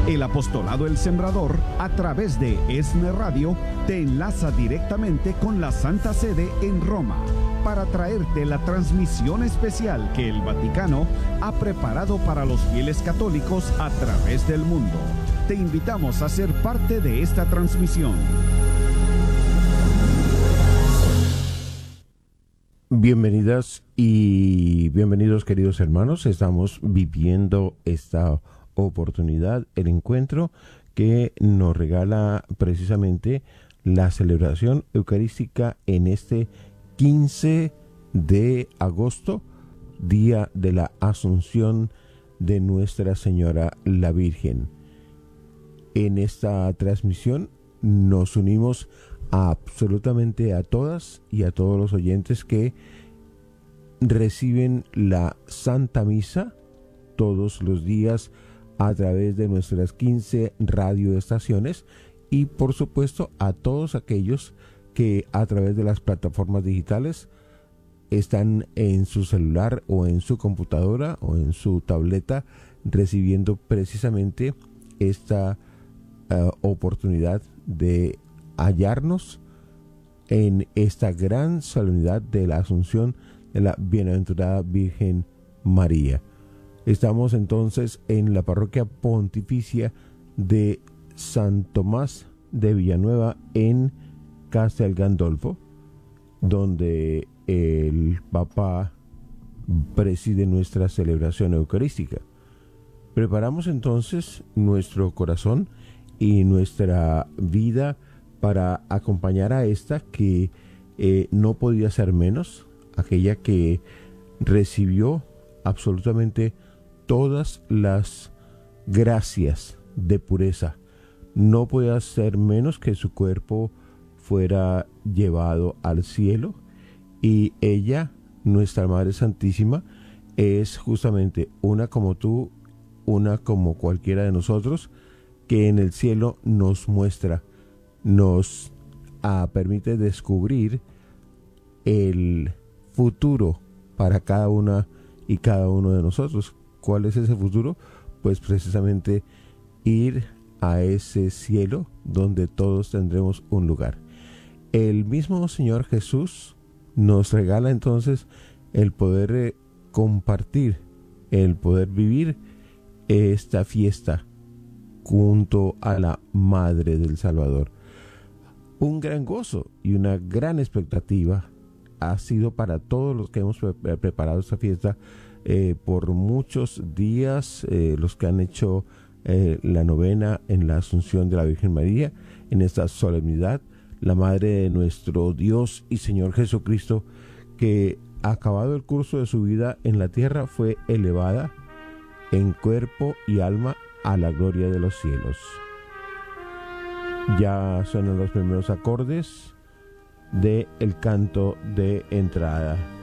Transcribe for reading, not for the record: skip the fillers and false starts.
El Apostolado El Sembrador, a través de ESNE Radio, te enlaza directamente con la Santa Sede en Roma para traerte la transmisión especial que el Vaticano ha preparado para los fieles católicos a través del mundo. Te invitamos a ser parte de esta transmisión. Bienvenidas y bienvenidos, queridos hermanos. Estamos viviendo esta oportunidad, el encuentro que nos regala precisamente la celebración eucarística en este 15 de agosto, día de la Asunción de Nuestra Señora la Virgen. En esta transmisión nos unimos absolutamente a todas y a todos los oyentes que reciben la Santa Misa todos los días a través de nuestras 15 radioestaciones, y por supuesto a todos aquellos que a través de las plataformas digitales están en su celular o en su computadora o en su tableta recibiendo precisamente esta oportunidad de hallarnos en esta gran solemnidad de la Asunción de la Bienaventurada Virgen María. Estamos entonces en la parroquia pontificia de San Tomás de Villanueva en Castel Gandolfo, donde el Papa preside nuestra celebración eucarística. Preparamos entonces nuestro corazón y nuestra vida para acompañar a esta que no podía ser menos, aquella que recibió absolutamente todas las gracias de pureza. No podía ser menos que su cuerpo fuera llevado al cielo, y ella, nuestra Madre Santísima, es justamente una como tú, una como cualquiera de nosotros, que en el cielo nos muestra, nos permite descubrir el futuro para cada una y cada uno de nosotros. ¿Cuál es ese futuro? Pues precisamente ir a ese cielo donde todos tendremos un lugar. El mismo Señor Jesús nos regala entonces el poder compartir, el poder vivir esta fiesta junto a la Madre del Salvador. Un gran gozo y una gran expectativa ha sido para todos los que hemos preparado esta fiesta por muchos días, los que han hecho la novena en la Asunción de la Virgen María, en esta solemnidad, la Madre de nuestro Dios y Señor Jesucristo, que acabado el curso de su vida en la tierra fue elevada en cuerpo y alma a la gloria de los cielos. Ya suenan los primeros acordes del canto de entrada.